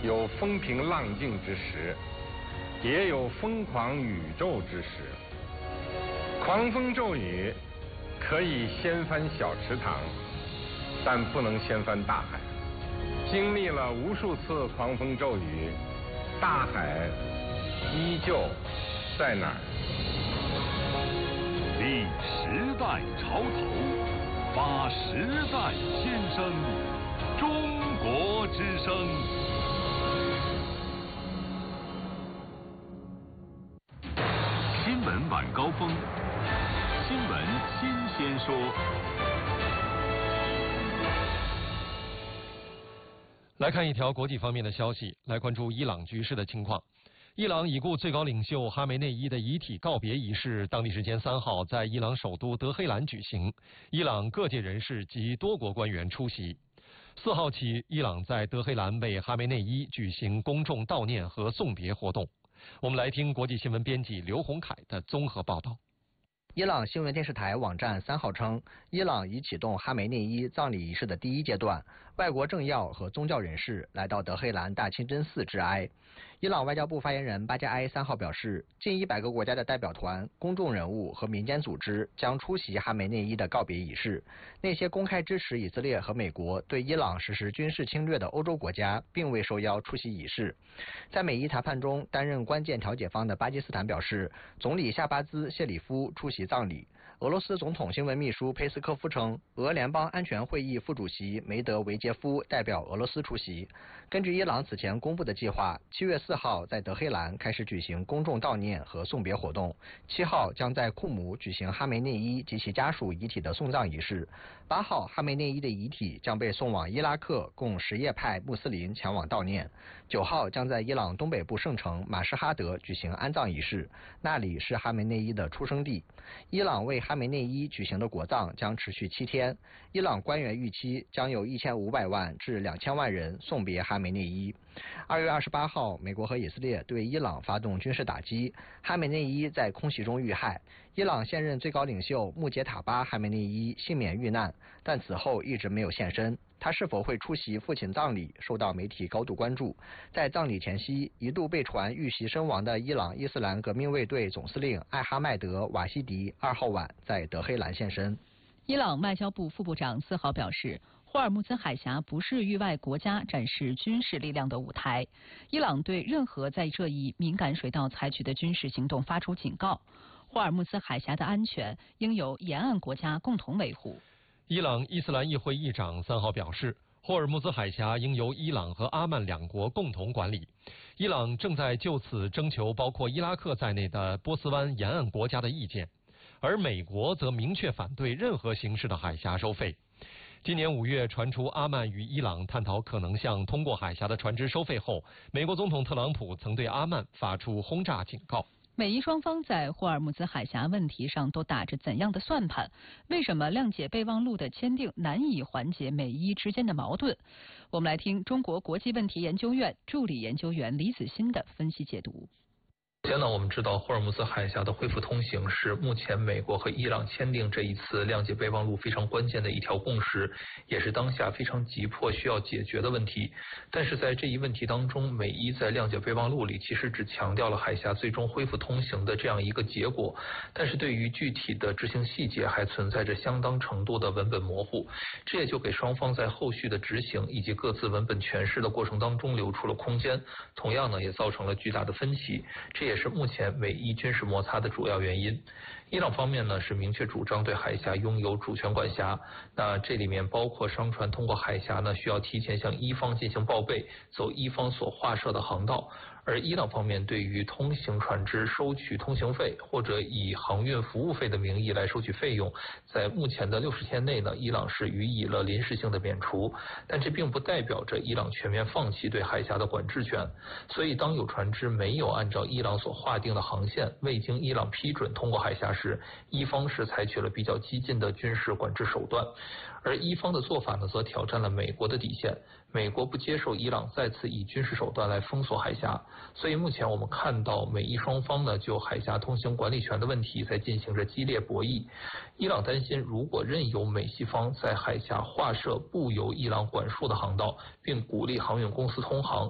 有风平浪静之时，也有疯狂宇宙之时。狂风骤雨可以掀翻小池塘，但不能掀翻大海。经历了无数次狂风骤雨，大海依旧在哪儿？ 立时代潮头，发时代先声，中国之声。新闻晚高峰，新闻新鲜说。 来看一条国际方面的消息，来关注伊朗局势的情况。伊朗已故最高领袖哈梅内伊的遗体告别仪式，当地时间3号在伊朗首都德黑兰举行，伊朗各界人士及多国官员出席。4号起，伊朗在德黑兰为哈梅内伊举行公众悼念和送别活动。我们来听国际新闻编辑刘洪凯的综合报道。 伊朗新闻电视台网站3号称，伊朗已启动哈梅内伊葬礼仪式的第1阶段，外国政要和宗教人士来到德黑兰大清真寺致哀。伊朗外交部发言人巴加埃3号表示，近100个国家的代表团、公众人物和民间组织将出席哈梅内伊的告别仪式。那些公开支持以色列和美国对伊朗实施军事侵略的欧洲国家并未受邀出席仪式。在美伊谈判中担任关键调解方的巴基斯坦表示，总理夏巴兹·谢里夫出席葬礼。俄罗斯总统新闻秘书佩斯科夫称，俄联邦安全会议副主席梅德韦杰夫代表俄罗斯出席。根据伊朗此前公布的计划，7月4号在德黑兰开始举行公众悼念和送别活动，7号将在库姆举行哈梅内伊及其家属遗体的送葬仪式，8号哈梅内伊的遗体将被送往伊拉克，供什叶派穆斯林前往悼念，9号将在伊朗东北部圣城马什哈德举行安葬仪式，那里是哈梅内伊的出生地。伊朗为哈梅内伊举行的国葬将持续7天，伊朗官员预期将有1500万至2000万人送别哈梅内伊。2月28号，美国和以色列对伊朗发动军事打击，哈梅内伊在空袭中遇害。伊朗现任最高领袖穆杰塔巴·哈梅内伊幸免遇难，但此后一直没有现身。他是否会出席父亲葬礼，受到媒体高度关注。在葬礼前夕，一度被传遇袭身亡的伊朗伊斯兰革命卫队总司令艾哈迈德·瓦西迪2号晚在德黑兰现身。 伊朗外交部副部长4号表示，霍尔木兹海峡不是域外国家展示军事力量的舞台。伊朗对任何在这一敏感水道采取的军事行动发出警告。霍尔木兹海峡的安全应由沿岸国家共同维护。 伊朗伊斯兰议会议长3号表示，霍尔木兹海峡应由伊朗和阿曼2国共同管理。伊朗正在就此征求包括伊拉克在内的波斯湾沿岸国家的意见，而美国则明确反对任何形式的海峡收费。今年5月传出阿曼与伊朗探讨可能向通过海峡的船只收费后，美国总统特朗普曾对阿曼发出轰炸警告。 美伊双方在霍尔木兹海峡问题上都打着怎样的算盘？为什么谅解备忘录的签订难以缓解美伊之间的矛盾？我们来听中国国际问题研究院助理研究员李子欣的分析解读。 首先呢，我们知道霍尔木兹海峡的恢复通行是目前美国和伊朗签订这一次谅解备忘录非常关键的一条共识，也是当下非常急迫需要解决的问题。但是在这一问题当中，美伊在谅解备忘录里其实只强调了海峡最终恢复通行的这样一个结果，但是对于具体的执行细节还存在着相当程度的文本模糊，这也就给双方在后续的执行以及各自文本诠释的过程当中留出了空间，同样呢也造成了巨大的分歧，这也是目前美伊军事摩擦的主要原因。伊朗方面呢是明确主张对海峡拥有主权管辖，那这里面包括商船通过海峡呢需要提前向伊方进行报备，走伊方所划设的航道。而伊朗方面对于通行船只收取通行费或者以航运服务费的名义来收取费用，在目前的60天内呢，伊朗是予以了临时性的免除，但这并不代表着伊朗全面放弃对海峡的管制权。所以当有船只没有按照伊朗所划定的航线，未经伊朗批准通过海峡时，伊方是采取了比较激进的军事管制手段，而伊方的做法呢，则挑战了美国的底线。美国不接受伊朗再次以军事手段来封锁海峡，所以目前我们看到美伊双方呢就海峡通行管理权的问题在进行着激烈博弈。伊朗担心，如果任由美西方在海峡划设不由伊朗管束的航道，并鼓励航运公司通航，